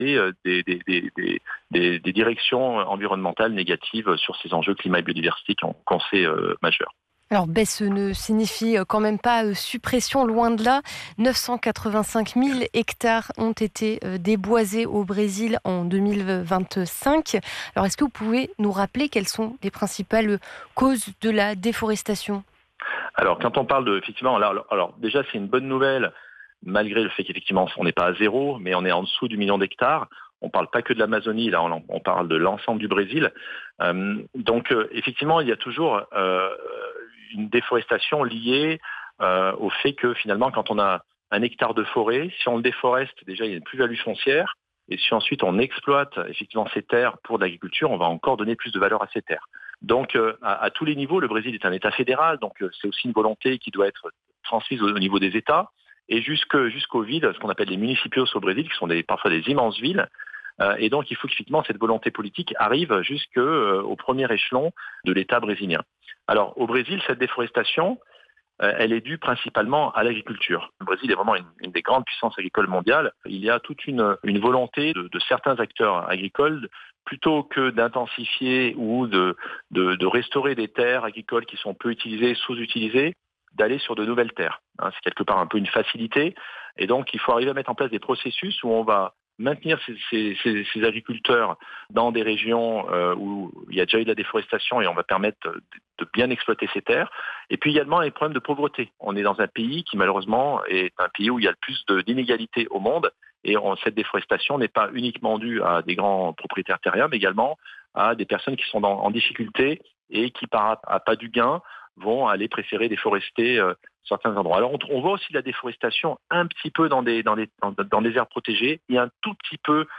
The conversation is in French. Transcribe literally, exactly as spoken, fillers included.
implanter des, des, des, des, des, des directions environnementales négatives sur ces enjeux climat et biodiversité qu'on sait euh, majeurs. Alors baisse ne signifie quand même pas suppression, loin de là. neuf cent quatre-vingt-cinq mille hectares ont été déboisés au Brésil en deux mille vingt-cinq. Alors est-ce que vous pouvez nous rappeler quelles sont les principales causes de la déforestation ? Alors quand on parle de, effectivement, alors, alors déjà c'est une bonne nouvelle, malgré le fait qu'effectivement on n'est pas à zéro, mais on est en dessous du million d'hectares. On ne parle pas que de l'Amazonie, là on, on parle de l'ensemble du Brésil. Euh, donc euh, effectivement il y a toujours euh, une déforestation liée euh, au fait que finalement quand on a un hectare de forêt, si on le déforeste, déjà il y a une plus-value foncière, et si ensuite on exploite effectivement ces terres pour de l'agriculture, on va encore donner plus de valeur à ces terres. Donc euh, à, à tous les niveaux, le Brésil est un État fédéral, donc euh, c'est aussi une volonté qui doit être transmise au, au niveau des États, et jusque, jusqu'aux villes, ce qu'on appelle les municípios au Brésil, qui sont des, parfois des immenses villes. Euh, et donc il faut qu'effectivement cette volonté politique arrive jusqu'au euh, premier échelon de l'État brésilien. Alors au Brésil, cette déforestation, euh, elle est due principalement à l'agriculture. Le Brésil est vraiment une, une des grandes puissances agricoles mondiales. Il y a toute une, une volonté de, de certains acteurs agricoles, plutôt que d'intensifier ou de, de, de restaurer des terres agricoles qui sont peu utilisées, sous-utilisées, d'aller sur de nouvelles terres. Hein, c'est quelque part un peu une facilité. Et donc il faut arriver à mettre en place des processus où on va maintenir ces, ces, ces, ces agriculteurs dans des régions euh, où il y a déjà eu de la déforestation et on va permettre de, de bien exploiter ces terres. Et puis également les problèmes de pauvreté. On est dans un pays qui malheureusement est un pays où il y a le plus de, d'inégalités au monde et on, cette déforestation n'est pas uniquement due à des grands propriétaires terriens, mais également à des personnes qui sont dans, en difficulté et qui par à pas du gain vont aller préférer déforester euh, certains endroits. Alors on, on voit aussi de la déforestation un petit peu dans des, dans des, dans, dans des aires protégées et un tout petit peu